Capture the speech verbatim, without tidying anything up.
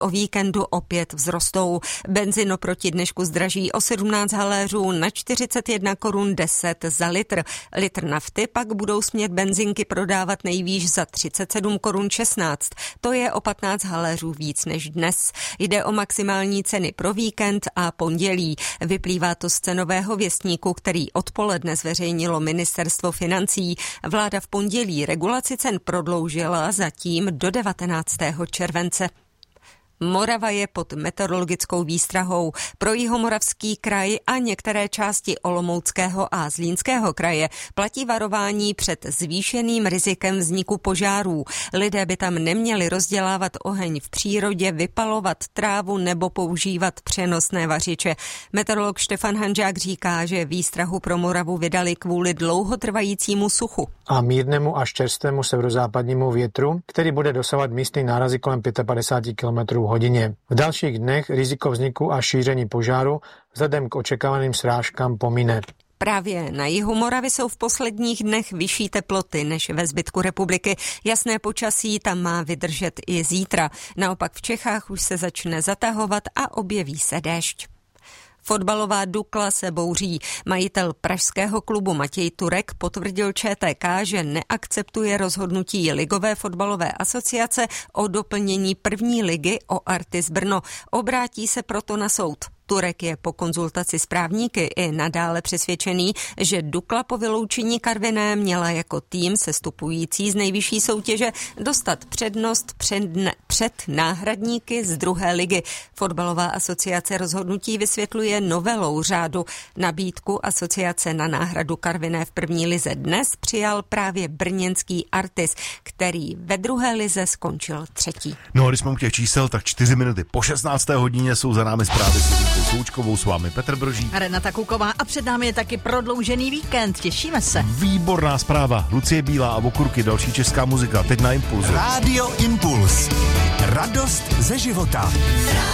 o víkendu opět vzrostou. Benzin oproti dnešku zdraží o sedmnáct haléřů na čtyřicet jedna korun deset za litr. Litr nafty pak budou smět benzinky prodávat nejvýš za třicet sedm korun šestnáct. To je o patnáct haléřů víc než dnes. Jde o maximální ceny pro víkend a pondělí. Vyplývá to z cenového věstníku, který odpoledne zveřejnilo ministerstvo financí. Vláda v pondělí regulaci cen prodloužila zatím do devatenáctého července. Morava je pod meteorologickou výstrahou. Pro Jihomoravský kraj a některé části Olomouckého a Zlínského kraje platí varování před zvýšeným rizikem vzniku požárů. Lidé by tam neměli rozdělávat oheň v přírodě, vypalovat trávu nebo používat přenosné vařiče. Meteorolog Štefan Hanžák říká, že výstrahu pro Moravu vydali kvůli dlouhotrvajícímu suchu. A mírnému až čerstvému severozápadnímu větru, který bude dosahovat místní nárazy kolem padesát pět kilometrů hodině. V dalších dnech riziko vzniku a šíření požáru vzhledem k očekávaným srážkám pomine. Právě na jihu Moravy jsou v posledních dnech vyšší teploty než ve zbytku republiky. Jasné počasí tam má vydržet i zítra. Naopak v Čechách už se začne zatahovat a objeví se déšť. Fotbalová Dukla se bouří. Majitel pražského klubu Matěj Turek potvrdil Č T K, že neakceptuje rozhodnutí Ligové fotbalové asociace o doplnění první ligy o Artis Brno. Obrátí se proto na soud. Turek je po konzultaci s právníky i nadále přesvědčený, že Dukla po vyloučení Karviné měla jako tým sestupující z nejvyšší soutěže dostat přednost před, před náhradníky z druhé ligy. Fotbalová asociace rozhodnutí vysvětluje novelou řádu. Nabídku asociace na náhradu Karviné v první lize dnes přijal právě brněnský Artis, který ve druhé lize skončil třetí. No, když jsme u těch čísel, tak čtyři minuty po šestnácté hodině jsou za námi zprávy s Součkovou, s vámi Petr Brožík. Renata Kuková a před námi je taky prodloužený víkend. Těšíme se. Výborná zpráva. Lucie Bílá a Okurky, další česká muzika. Teď na Impulzu. Rádio Impuls. Radost ze života.